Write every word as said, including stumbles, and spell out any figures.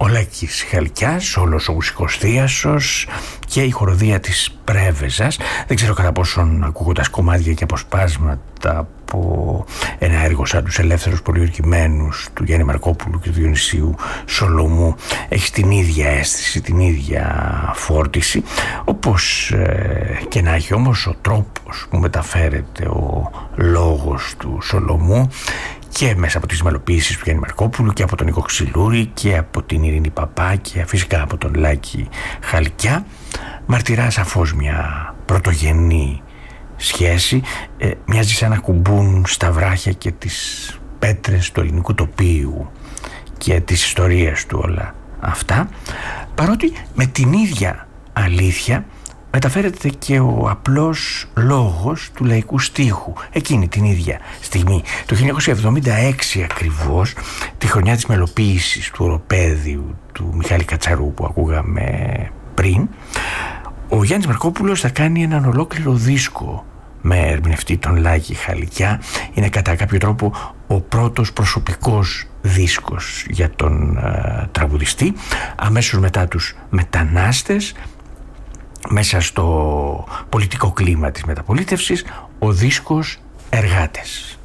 ο Λάκης Χαλκιάς, όλος ο μουσικός θίασος και η χοροδία της Πρέβεζας. Δεν ξέρω κατά πόσον ακούγοντας κομμάτια και αποσπάσματα από ένα έργο σαν τους Ελεύθερους Πολιορκημένους του Γιάννη Μαρκόπουλου και του Διονυσίου Σολομού έχει την ίδια αίσθηση, την ίδια φόρτιση. Όπως ε, και να έχει, όμως ο τρόπος που μεταφέρεται ο λόγος του Σολομού και μέσα από τις μελοποίησεις του Γιάννη Μαρκόπουλου και από τον Νίκο Ξυλούρη και από την Ειρήνη Παπά και φυσικά από τον Λάκη Χαλκιά μαρτυρά σαφώς μια πρωτογενή σχέση. ε, μοιάζει σαν να κουμπούν στα βράχια και τις πέτρες του ελληνικού τοπίου και τις ιστορίες του όλα αυτά, παρότι με την ίδια αλήθεια μεταφέρεται και ο απλός λόγος του λαϊκού στίχου εκείνη την ίδια στιγμή. Το χίλια εννιακόσια εβδομήντα έξι ακριβώς, τη χρονιά της μελοποίησης του Οροπέδιου του Μιχάλη Κατσαρού που ακούγαμε πριν, ο Γιάννης Μαρκόπουλος θα κάνει έναν ολόκληρο δίσκο με ερμηνευτή τον Λάκη Χαλκιά. Είναι κατά κάποιο τρόπο ο πρώτος προσωπικός δίσκος για τον ε, τραγουδιστή. Αμέσως μετά τους Μετανάστες, μέσα στο πολιτικό κλίμα της μεταπολίτευσης, ο δίσκος Εργάτες.